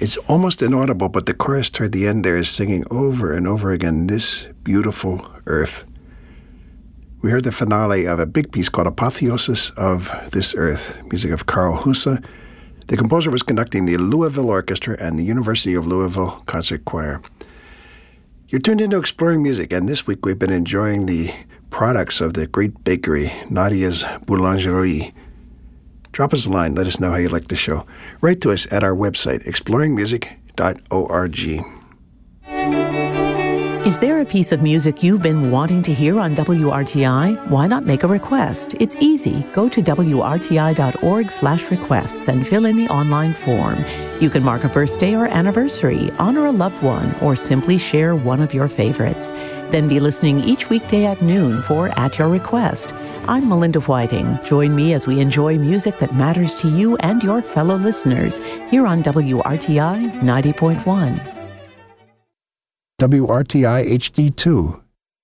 It's almost inaudible, but the chorus toward the end there is singing over and over again, "This beautiful earth." We heard the finale of a big piece called Apotheosis of This Earth, music of Carl Husa. The composer was conducting the Louisville Orchestra and the University of Louisville Concert Choir. You're tuned into Exploring Music, and this week we've been enjoying the products of the great bakery, Nadia's Boulangerie. Drop us a line. Let us know how you like the show. Write to us at our website, exploringmusic.org. Is there a piece of music you've been wanting to hear on WRTI? Why not make a request? It's easy. Go to wrti.org/requests and fill in the online form. You can mark a birthday or anniversary, honor a loved one, or simply share one of your favorites. Then be listening each weekday at noon for At Your Request. I'm Melinda Whiting. Join me as we enjoy music that matters to you and your fellow listeners here on WRTI 90.1. WRTI HD2.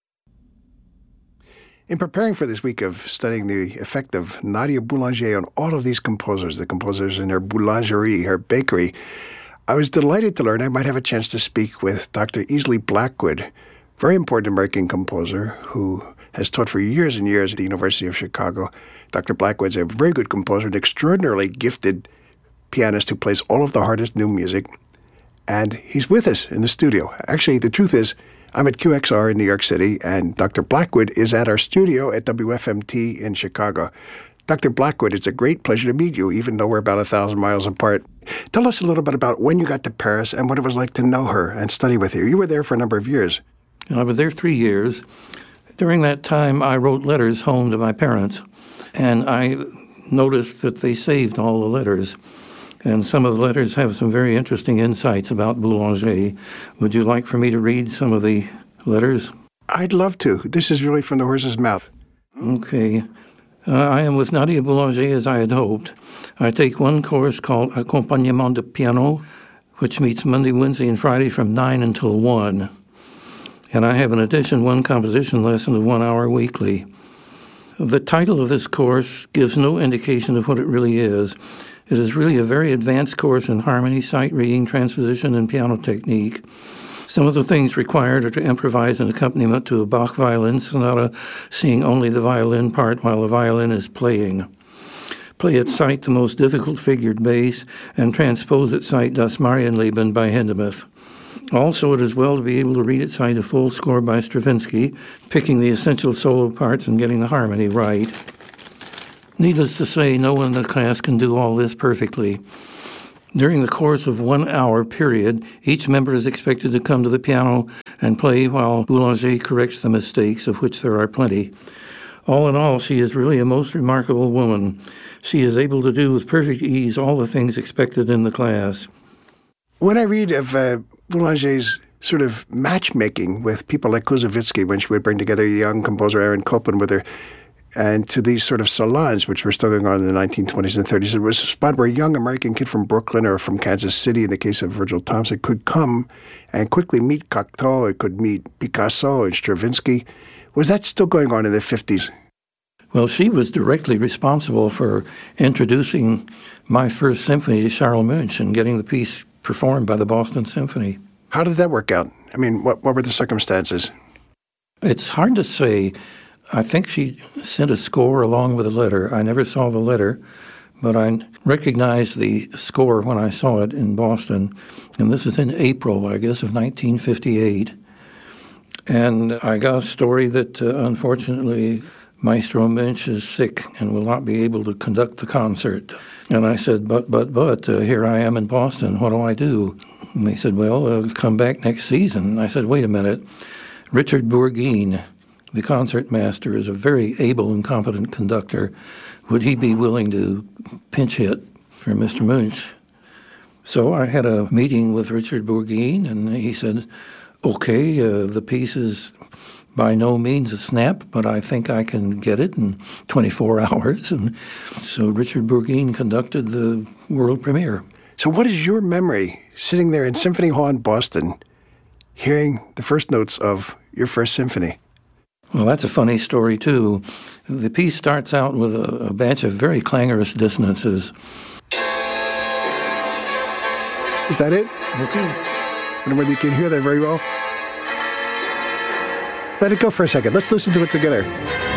In preparing for this week of studying the effect of Nadia Boulanger on all of these composers, the composers in her boulangerie, her bakery, I was delighted to learn I might have a chance to speak with Dr. Easley Blackwood, very important American composer who has taught for years and years at the University of Chicago. Dr. Blackwood's a very good composer, an extraordinarily gifted pianist who plays all of the hardest new music. And he's with us in the studio. Actually, the truth is, I'm at QXR in New York City, and Dr. Blackwood is at our studio at WFMT in Chicago. Dr. Blackwood, it's a great pleasure to meet you, even though we're about 1,000 miles apart. Tell us a little bit about when you got to Paris and what it was like to know her and study with her. You were there for a number of years. I was there 3 years. During that time, I wrote letters home to my parents, and I noticed that they saved all the letters. And some of the letters have some very interesting insights about Boulanger. Would you like for me to read some of the letters? I'd love to. This is really from the horse's mouth. Okay. I am with Nadia Boulanger as I had hoped. I take one course called Accompagnement de Piano, which meets Monday, Wednesday, and Friday from 9 until 1. And I have in addition one composition lesson of 1 hour weekly. The title of this course gives no indication of what it really is. It is really a very advanced course in harmony, sight reading, transposition, and piano technique. Some of the things required are to improvise an accompaniment to a Bach violin sonata, seeing only the violin part while the violin is playing. Play at sight the most difficult figured bass, and transpose at sight Das Marienleben by Hindemith. Also, it is well to be able to read at sight a full score by Stravinsky, picking the essential solo parts and getting the harmony right. Needless to say, no one in the class can do all this perfectly. During the course of 1 hour period, each member is expected to come to the piano and play while Boulanger corrects the mistakes, of which there are plenty. All in all, she is really a most remarkable woman. She is able to do with perfect ease all the things expected in the class. When I read of Boulanger's sort of matchmaking with people like Koussevitzky, when she would bring together young composer Aaron Copland with her, and to these sort of salons, which were still going on in the 1920s and 30s. It was a spot where a young American kid from Brooklyn or from Kansas City, in the case of Virgil Thompson, could come and quickly meet Cocteau, it could meet Picasso and Stravinsky. Was that still going on in the 50s? Well, she was directly responsible for introducing my first symphony to Charles Munch and getting the piece performed by the Boston Symphony. How did that work out? I mean, what were the circumstances? It's hard to say. I think she sent a score along with a letter. I never saw the letter, but I recognized the score when I saw it in Boston. And this was in April, I guess, of 1958. And I got a story that, unfortunately, Maestro Munch is sick and will not be able to conduct the concert. And I said, but, here I am in Boston. What do I do? And they said, well, come back next season. And I said, wait a minute. Richard Bourguin, the concertmaster, is a very able and competent conductor. Would he be willing to pinch hit for Mr. Munch? So I had a meeting with Richard Bourguin, and he said, okay, the piece is by no means a snap, but I think I can get it in 24 hours. And so Richard Bourguin conducted the world premiere. So what is your memory sitting there in Symphony Hall in Boston, hearing the first notes of your first symphony? Well, that's a funny story, too. The piece starts out with a batch of very clangorous dissonances. Is that it? Okay. I don't know whether you can hear that very well. Let it go for a second. Let's listen to it together.